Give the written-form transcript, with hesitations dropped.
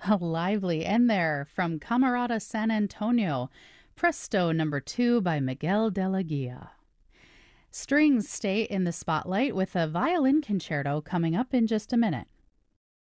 A lively end there from Camerata San Antonio, Presto number 2 by Miguel de la Guia. Strings stay in the spotlight with a violin concerto coming up in just a minute.